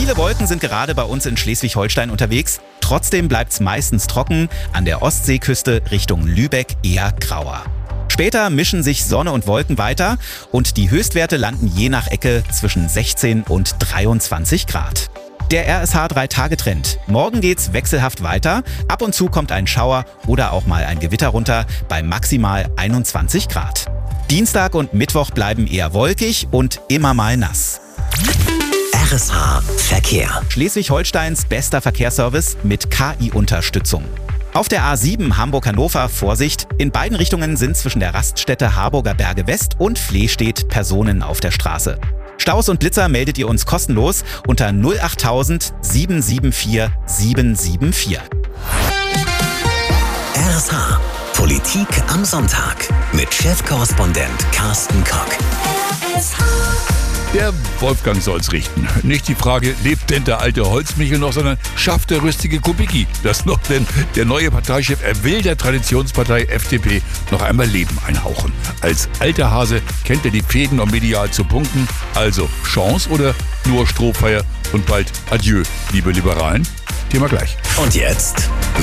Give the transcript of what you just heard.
Viele Wolken sind gerade bei uns in Schleswig-Holstein unterwegs. Trotzdem bleibt's meistens trocken, an der Ostseeküste Richtung Lübeck eher grauer. Später mischen sich Sonne und Wolken weiter und die Höchstwerte landen je nach Ecke zwischen 16 und 23 Grad. Der RSH 3-Tage-Trend. Morgen geht's wechselhaft weiter. Ab und zu kommt ein Schauer oder auch mal ein Gewitter runter bei maximal 21 Grad. Dienstag und Mittwoch bleiben eher wolkig und immer mal nass. RSH Verkehr. Schleswig-Holsteins bester Verkehrsservice mit KI-Unterstützung. Auf der A7 Hamburg-Hannover Vorsicht. In beiden Richtungen sind zwischen der Raststätte Harburger Berge West und Flehstedt Personen auf der Straße. Staus und Blitzer meldet ihr uns kostenlos unter 08000 774 774. RSH Politik am Sonntag mit Chefkorrespondent Carsten Kock. Der Wolfgang soll's richten. Nicht die Frage, lebt denn der alte Holzmichel noch, sondern schafft der rüstige Kubicki das noch? Denn der neue Parteichef, er will der Traditionspartei FDP noch einmal Leben einhauchen. Als alter Hase kennt er die Fäden, um medial zu punkten. Also Chance oder nur Strohfeuer und bald Adieu, liebe Liberalen? Thema gleich. Und jetzt